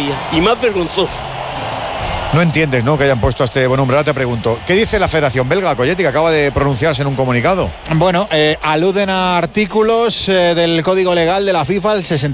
todavía, y más vergonzoso. No entiendes, ¿no?, que hayan puesto a este buen hombre. Ahora te pregunto, ¿qué dice la Federación Belga, Colletti, que acaba de pronunciarse en un comunicado? Bueno, aluden a artículos del Código Legal de la FIFA, el